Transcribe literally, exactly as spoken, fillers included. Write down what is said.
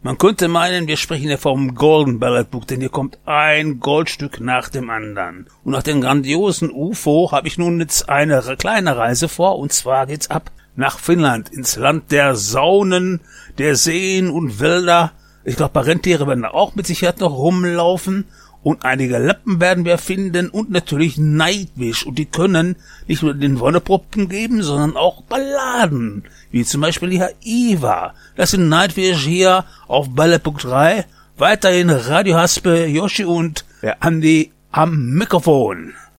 Man könnte meinen, wir sprechen hier vom Golden Ballad Book, denn hier kommt ein Goldstück nach dem anderen. Und nach dem grandiosen U F O habe ich nun jetzt eine kleine Reise vor, und zwar geht's ab nach Finnland, ins Land der Saunen, der Seen und Wälder. Ich glaube, paar Rentiere werden da auch mit Sicherheit noch rumlaufen. Und einige Lappen werden wir finden und natürlich Nightwish. Und die können nicht nur den Wonneproppen geben, sondern auch Balladen. Wie zum Beispiel hier Iva. Das sind Nightwish hier auf Ballad-Punkt drei. Weiterhin Radio Haspe, Yoshi und der Andi am Mikrofon.